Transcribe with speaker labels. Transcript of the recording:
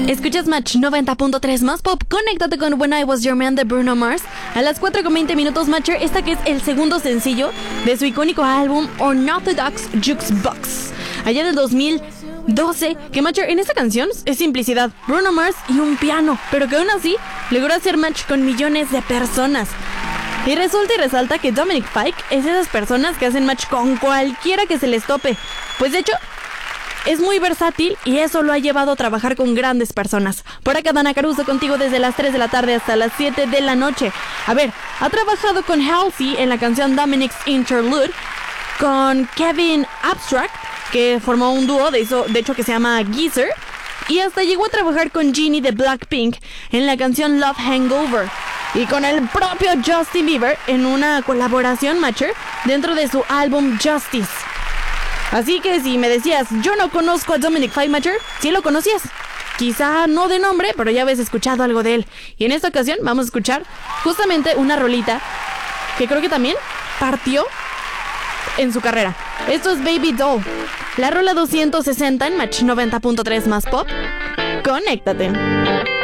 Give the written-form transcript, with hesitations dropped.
Speaker 1: Escuchas Match 90.3 más pop. Conéctate con When I Was Your Man de Bruno Mars. A las 4:20 Matcher, esta que es el segundo sencillo de su icónico álbum Unorthodox Jukebox, allá del 2012. Que Matcher, en esta canción es simplicidad, Bruno Mars y un piano, pero que aún así logró hacer match con millones de personas. Y resulta y resalta que Dominic Fike es de esas personas que hacen match con cualquiera que se les tope. Pues de hecho, es muy versátil y eso lo ha llevado a trabajar con grandes personas. Por acá Dana Caruso contigo desde las 3 de la tarde hasta las 7 de la noche. A ver, ha trabajado con Halsey en la canción Dominic's Interlude, con Kevin Abstract, que formó un dúo de hecho que se llama Geezer, y hasta llegó a trabajar con Genie de Blackpink en la canción Love Hangover, y con el propio Justin Bieber en una colaboración matcher dentro de su álbum Justice. Así que si me decías, yo no conozco a Dominic Fike Matcher, sí lo conocías. Quizá no de nombre, pero ya habías escuchado algo de él. Y en esta ocasión vamos a escuchar justamente una rolita que creo que también partió en su carrera. Esto es Baby Doll, la rola 260 en Match 90.3 más pop. Conéctate.